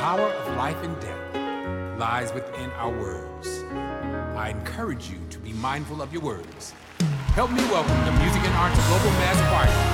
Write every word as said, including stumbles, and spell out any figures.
power of life and death lies within our words. I encourage you to be mindful of your words. Help me welcome the Music and Arts Global Mass Choir